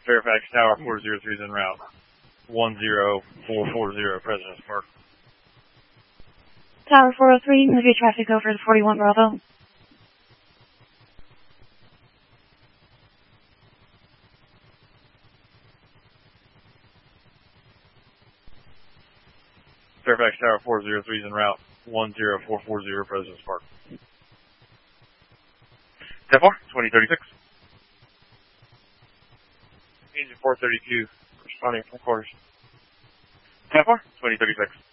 Fairfax Tower 403 is en route. 10440 President's Park. Tower 403, move your traffic over to 41 Bravo. Fairfax Tower 403 is en route. 10440 President's Park. 10-4, 2036. Engine 432, responding from quarters. 10-4, 2036.